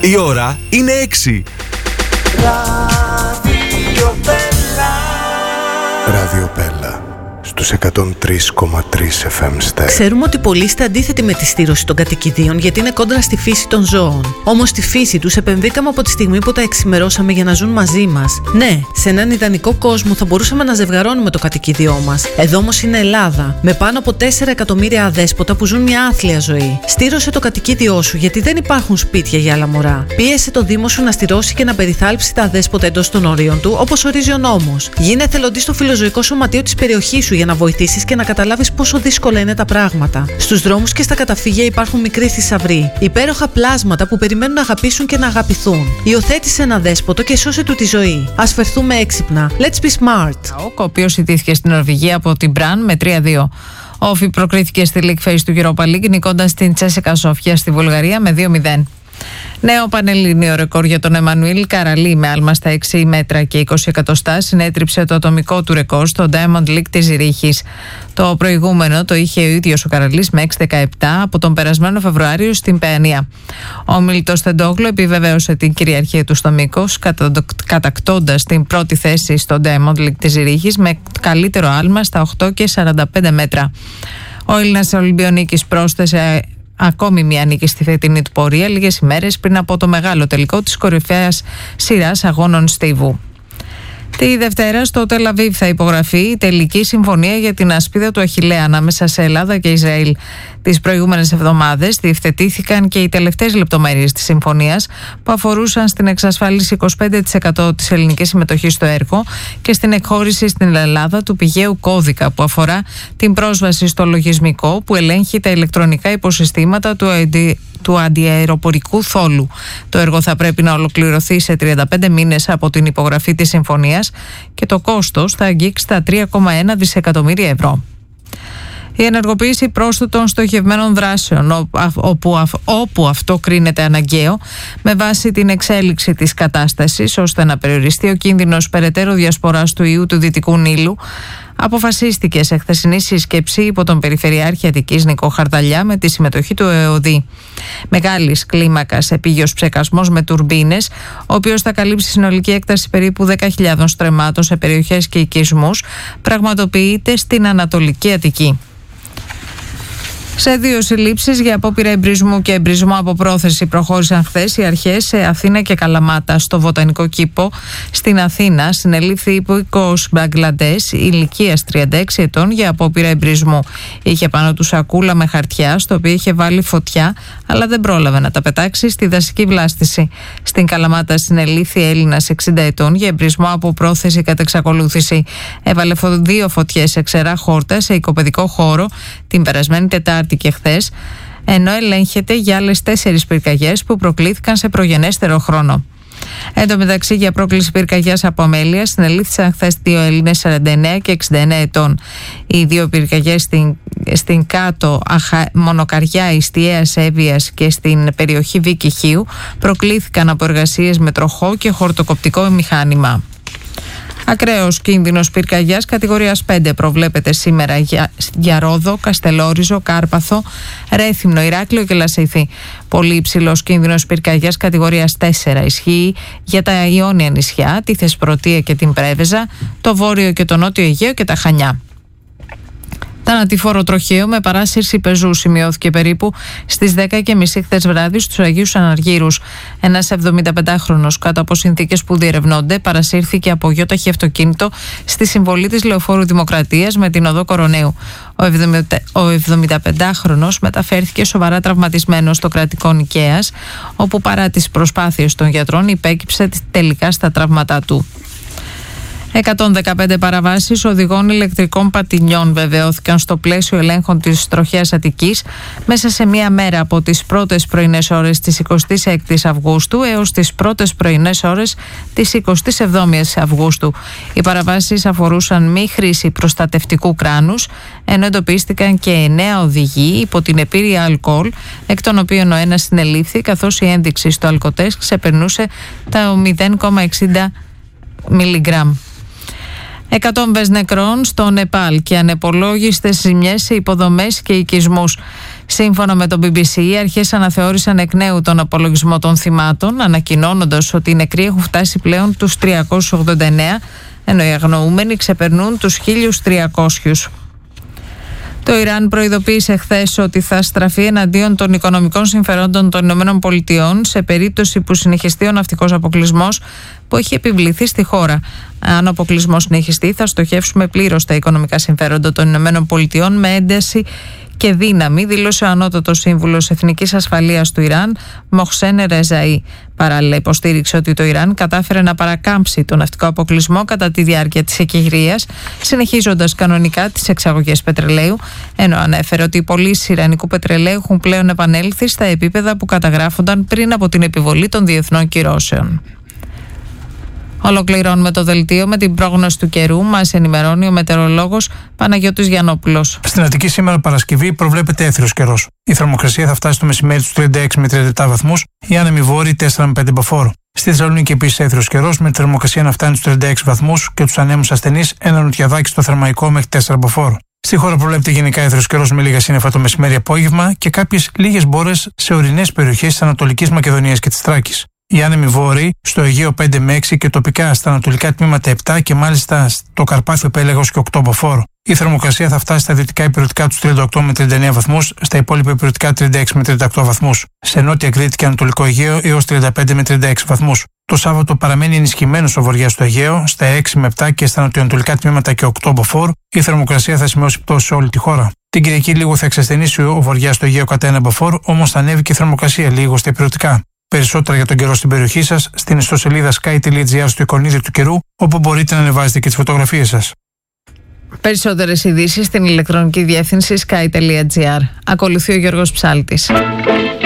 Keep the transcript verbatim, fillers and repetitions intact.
Η ώρα είναι έξι. Ραδιοπέλα στους εκατόν τρία κόμμα τρία εφ εμ Στέρ. Ξέρουμε ότι πολλοί είστε αντίθετοι με τη στήρωση των κατοικιδίων γιατί είναι κόντρα στη φύση των ζώων. Όμως στη φύση τους επεμβήκαμε από τη στιγμή που τα εξημερώσαμε για να ζουν μαζί μας. Ναι, σε έναν ιδανικό κόσμο θα μπορούσαμε να ζευγαρώνουμε το κατοικίδιό μας. Εδώ όμως είναι Ελλάδα, με πάνω από τέσσερα εκατομμύρια αδέσποτα που ζουν μια άθλια ζωή. Στήρωσε το κατοικίδιό σου γιατί δεν υπάρχουν σπίτια για άλλα μωρά. Πίεσε το Δήμο σου να στηρώσει και να περιθάλψει τα αδέσποτα εντός των ορίων του, όπως ορίζει ο νόμος. Γίνε εθελοντής στο φιλοζωικό σωματείο της περιοχής σου για να βοηθήσεις και να καταλάβεις πόσο δύσκολα είναι τα πράγματα. Στους δρόμους και στα καταφύγια υπάρχουν μικροί θησαυροί, υπέροχα πλάσματα που περιμένουν να αγαπήσουν και να αγαπηθούν. Υιοθέτησε ένα δέσποτο και σώσε του τη ζωή. Ας φερθούμε έξυπνα. Let's be smart. Ο οποίος ιτήθηκε στην Νορβηγία από την Μπραν με τρία δύο. Ο Όφι προκρίθηκε στη League Phase του Europa League νικώντας την Τσέσσεκα Σόφια στη Βουλγαρία με δύο μηδέν. Νέο πανελλήνιο ρεκόρ για τον Εμμανουήλ Καραλή με άλμα στα έξι μέτρα και είκοσι εκατοστά συνέτριψε το ατομικό του ρεκόρ στο Diamond League της Ζηρίχης. Το προηγούμενο το είχε ο ίδιος ο Καραλής με έξι δεκαεπτά από τον περασμένο Φεβρουάριο στην Παιανία. Ο Μίλτος Τεντόγλου επιβεβαίωσε την κυριαρχία του στο μήκος, κατακτώντας την πρώτη θέση στο Diamond League της Ζηρίχης με καλύτερο άλμα στα οκτώ και σαράντα πέντε μέτρα. Ο Έλληνας Ολυμπιονίκης πρόσθεσε ακόμη μια νίκη στη φετινή του πορεία λίγες ημέρες πριν από το μεγάλο τελικό της κορυφαίας σειράς αγώνων στίβου. Τη Δευτέρα στο Τελ Αβίβ θα υπογραφεί η τελική συμφωνία για την ασπίδα του Αχιλλέα ανάμεσα σε Ελλάδα και Ισραήλ. Τις προηγούμενες εβδομάδες διευθετήθηκαν και οι τελευταίες λεπτομέρειες της συμφωνίας που αφορούσαν στην εξασφάλιση είκοσι πέντε τοις εκατό της ελληνικής συμμετοχής στο έργο και στην εκχώρηση στην Ελλάδα του πηγαίου κώδικα που αφορά την πρόσβαση στο λογισμικό που ελέγχει τα ηλεκτρονικά υποσυστήματα του αντι... του αντιαεροπορικού θόλου. Το έργο θα πρέπει να ολοκληρωθεί σε τριάντα πέντε μήνες από την υπογραφή της συμφωνίας και το κόστος θα αγγίξει τα τρία κόμμα ένα δισεκατομμύρια ευρώ. Η ενεργοποίηση πρόσθετων στοχευμένων δράσεων όπου, όπου αυτό κρίνεται αναγκαίο με βάση την εξέλιξη της κατάστασης ώστε να περιοριστεί ο κίνδυνος περαιτέρω διασποράς του ιού του Δυτικού Νείλου αποφασίστηκε σε χθεσινή σύσκεψη υπό τον Περιφερειάρχη Αττικής Νικό Χαρδαλιά με τη συμμετοχή του ΕΟΔΗ. Μεγάλης κλίμακας επίγειος ψεκασμός με τουρμπίνες, ο οποίος θα καλύψει συνολική έκταση περίπου δέκα χιλιάδων στρεμμάτων σε περιοχές και οικισμούς, πραγματοποιείται στην Ανατολική Αττική. Σε δύο συλλήψεις για απόπειρα εμπρισμού και εμπρισμό από πρόθεση προχώρησαν χθες οι αρχές σε Αθήνα και Καλαμάτα. Στο Βοτανικό Κήπο στην Αθήνα συνελήφθη υπηκόος Μπαγκλαντές ηλικίας τριάντα έξι ετών για απόπειρα εμπρισμού. Είχε πάνω του σακούλα με χαρτιά στο οποίο είχε βάλει φωτιά αλλά δεν πρόλαβε να τα πετάξει στη δασική βλάστηση. Στην Καλαμάτα συνελήφθη Έλληνας εξήντα ετών για εμπρισμό από πρόθεση κατά εξακολούθηση. Έβαλε δύο φωτιές σε ξερά χόρτα σε οικοπαιδικό χώρο την περασμένη Τετάρτη και χθες, ενώ ελέγχεται για άλλες τέσσερις πυρκαγιές που προκλήθηκαν σε προγενέστερο χρόνο. Εν τω μεταξύ, για πρόκληση πυρκαγιάς από αμέλεια συνελήφθησαν χθες δύο Έλληνες σαράντα εννέα και εξήντα εννέα ετών. Οι δύο πυρκαγιές στην, στην κάτω Αχα, Μονοκαριά Ιστιαίας Εύβοιας και στην περιοχή Βίκη Χίου προκλήθηκαν από εργασίες με τροχό και χορτοκοπτικό μηχάνημα. Ακραίος κίνδυνος πυρκαγιάς κατηγορίας πέντε προβλέπεται σήμερα για, για Ρόδο, Καστελόριζο, Κάρπαθο, Ρέθυμνο, Ηράκλειο και Λασίθι. Πολύ υψηλός κίνδυνος πυρκαγιάς κατηγορίας τέσσερα ισχύει για τα Ιόνια νησιά, τη Θεσπρωτεία και την Πρέβεζα, το Βόρειο και το Νότιο Αιγαίο και τα Χανιά. Θανατηφόρο τροχαίο με παράσυρση πεζού σημειώθηκε περίπου στις δέκα και μισή χθες βράδυ στους Αγίους Αναργύρους. Ένας εβδομηνταπεντάχρονος κάτω από συνθήκες που διερευνώνται παρασύρθηκε από γιόταχη αυτοκίνητο στη συμβολή της Λεωφόρου Δημοκρατίας με την οδό Κοροναίου. Ο εβδομηνταπεντάχρονος μεταφέρθηκε σοβαρά τραυματισμένος στο κρατικό Νικαίας, όπου παρά τις προσπάθειες των γιατρών υπέκυψε τελικά στα τραύματά του. εκατόν δεκαπέντε παραβάσεις οδηγών ηλεκτρικών πατινιών βεβαιώθηκαν στο πλαίσιο ελέγχων της τροχέας Αττικής μέσα σε μία μέρα από τις πρώτες πρωινές ώρες της εικοστής έκτης Αυγούστου έως τις πρώτες πρωινές ώρες της εικοστής εβδόμης Αυγούστου. Οι παραβάσεις αφορούσαν μη χρήση προστατευτικού κράνους, ενώ εντοπίστηκαν και εννέα οδηγοί υπό την επίρρεια αλκοόλ, εκ των οποίων ο ένας συνελήφθη, καθώς η ένδειξη στο αλκοτέστ ξεπερνούσε τα μηδέν κόμμα εξήντα μιλιγκράμμ. Εκατόμβες νεκρών στο Νεπάλ και ανεπολόγιστες ζημιές σε υποδομές και οικισμούς. Σύμφωνα με το μπι μπι σι, οι αρχές αναθεώρησαν εκ νέου τον απολογισμό των θυμάτων, ανακοινώνοντας ότι οι νεκροί έχουν φτάσει πλέον τους τριακόσιους ογδόντα εννέα, ενώ οι αγνοούμενοι ξεπερνούν τους χίλιους τριακόσιους. Το Ιράν προειδοποίησε χθες ότι θα στραφεί εναντίον των οικονομικών συμφερόντων των ΗΠΑ σε περίπτωση που συνεχιστεί ο ναυτικός αποκλεισμός που έχει επιβληθεί στη χώρα. Αν ο αποκλεισμός συνεχιστεί, θα στοχεύσουμε πλήρως τα οικονομικά συμφέροντα των ΗΠΑ με ένταση και δύναμη, δήλωσε ο ανώτατος σύμβουλος Εθνικής Ασφαλείας του Ιράν, Μοχσέν Ρεζαΐ. Παράλληλα, υποστήριξε ότι το Ιράν κατάφερε να παρακάμψει τον ναυτικό αποκλεισμό κατά τη διάρκεια της εκεχηρίας, συνεχίζοντας κανονικά τις εξαγωγές πετρελαίου, ενώ ανέφερε ότι οι πωλήσεις ιρανικού πετρελαίου έχουν πλέον επανέλθει στα επίπεδα που καταγράφονταν πριν από την επιβολή των διεθνών κυρώσεων. Ολοκληρώνουμε το δελτίο με την πρόγνωση του καιρού. Μας ενημερώνει ο μετεωρολόγος Παναγιώτης Γιαννόπουλος. Στην Αττική σήμερα Παρασκευή προβλέπεται έθριος καιρός. Η θερμοκρασία θα φτάσει το μεσημέρι στους τριάντα έξι με τριάντα επτά βαθμούς, οι άνεμοι βόρειοι τέσσερα με πέντε μποφόρ. Στη Θεσσαλονίκη επίσης έθριος καιρός, με τη θερμοκρασία να φτάνει στους τριάντα έξι βαθμούς και τους ανέμους ασθενείς ένα νοτιαδάκι στο θερμαϊκό μέχρι τέσσερα μποφόρ. Στη χώρα προβλέπεται γενικά έθριος καιρός με λίγα σύννεφα το μεσημέρι-απόγευμα και κάποιες λίγες μπόρες σε ορεινές περιοχές της Ανατολικής Μακεδονίας και της Θράκης. Οι άνεμοι βόρειοι στο Αιγαίο πέντε με έξι και τοπικά στα ανατολικά τμήματα επτά και μάλιστα στο Καρπάθιο Πέλαγος και οκτώ μποφόρ. Η θερμοκρασία θα φτάσει στα δυτικά υπηρετικά τους τριάντα οκτώ με τριάντα εννέα βαθμούς, στα υπόλοιπα υπηρετικά τριάντα έξι με τριάντα οκτώ βαθμούς. Σε νότια Κρήτη και Ανατολικό Αιγαίο έως τριάντα πέντε με τριάντα έξι βαθμούς. Το Σάββατο παραμένει ενισχυμένος ο βοριάς στο Αιγαίο, στα έξι με επτά και στα νοτιοανατολικά τμήματα και οκτώ μποφόρ. Η θερμοκρασία θα σημειώσει πτώση σε όλη τη χώρα. Την Κυριακή λίγο θα εξασθενήσει ο βοριάς στο Αιγαίο κατά ένα μποφόρ, όμως θα ανέβει και η θερμοκρασία λίγο στα υπηρετικά. Περισσότερα για τον καιρό στην περιοχή σας στην ιστοσελίδα sky τελεία gr στο εικονίδιο του καιρού, όπου μπορείτε να ανεβάζετε και τις φωτογραφίες σας. Περισσότερες ειδήσεις στην ηλεκτρονική διεύθυνση sky τελεία gr. Ακολουθεί ο Γιώργος Ψάλτης.